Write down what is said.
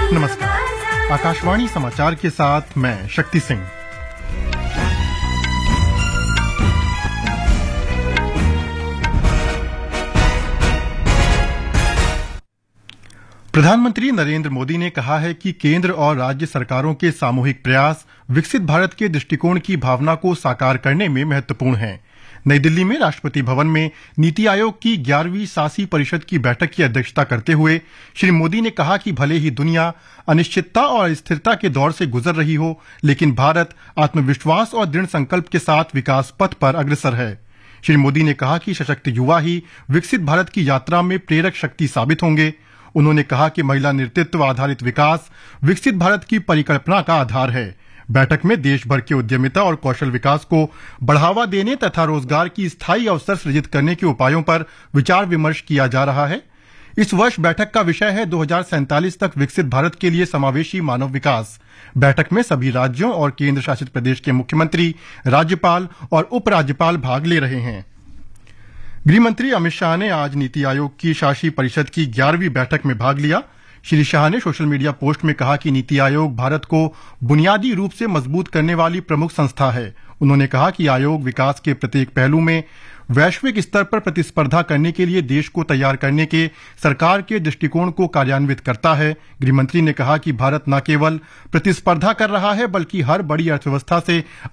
नमस्कार। आकाशवाणी समाचार के साथ मैं शक्ति सिंह। प्रधानमंत्री नरेंद्र मोदी ने कहा है कि केंद्र और राज्य सरकारों के सामूहिक प्रयास विकसित भारत के दृष्टिकोण की भावना को साकार करने में महत्वपूर्ण हैं। नई दिल्ली में राष्ट्रपति भवन में नीति आयोग की 11वीं शासी परिषद की बैठक की अध्यक्षता करते हुए श्री मोदी ने कहा कि भले ही दुनिया अनिश्चितता और अस्थिरता के दौर से गुजर रही हो, लेकिन भारत आत्मविश्वास और दृढ़ संकल्प के साथ विकास पथ पर अग्रसर है। श्री मोदी ने कहा कि सशक्त युवा ही विकसित भारत की यात्रा में प्रेरक शक्ति साबित होंगे। उन्होंने कहा कि महिला नेतृत्व आधारित विकास विकसित भारत की परिकल्पना का आधार है। बैठक में देश भर के उद्यमिता और कौशल विकास को बढ़ावा देने तथा रोजगार की स्थायी अवसर सृजित करने के उपायों पर विचार विमर्श किया जा रहा है। इस वर्ष बैठक का विषय है 2047 तक विकसित भारत के लिए समावेशी मानव विकास। बैठक में सभी राज्यों और केंद्र शासित प्रदेश के मुख्यमंत्री, राज्यपाल और उपराज्यपाल भाग ले रहे हैं। गृह मंत्री अमित शाह ने आज नीति आयोग की शासी परिषद की 11वीं बैठक में भाग लिया। श्री शाह ने सोशल मीडिया पोस्ट में कहा कि नीति आयोग भारत को बुनियादी रूप से मजबूत करने वाली प्रमुख संस्था है। उन्होंने कहा कि आयोग विकास के प्रत्येक पहलू में वैश्विक स्तर पर प्रतिस्पर्धा करने के लिए देश को तैयार करने के सरकार के दृष्टिकोण को कार्यान्वित करता है। गृहमंत्री ने कहा कि भारत न केवल प्रतिस्पर्धा कर रहा है, बल्कि हर बड़ी अर्थव्यवस्था से